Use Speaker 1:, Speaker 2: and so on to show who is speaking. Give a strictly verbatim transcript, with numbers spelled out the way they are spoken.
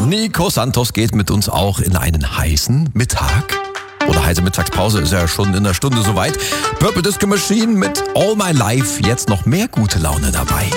Speaker 1: Nico Santos geht mit uns auch in einen heißen Mittag. Oder heiße Mittagspause, ist ja schon in einer Stunde soweit. Purple Disco Machine mit All My Life. Jetzt noch mehr gute Laune dabei.